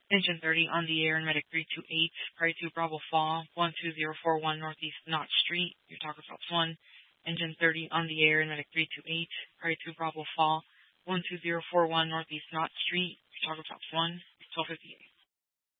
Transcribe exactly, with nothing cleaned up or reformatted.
Engine thirty on the air in Medic three two eight, prior to Bravo Fall, one two zero four one Northeast Knott Street, your Taco Phelps one. Engine thirty on the air in Medic three two eight, prior to Bravo Fall, one two zero four one Northeast Knott Street, your Taco Phelps one, twelve fifty-eight.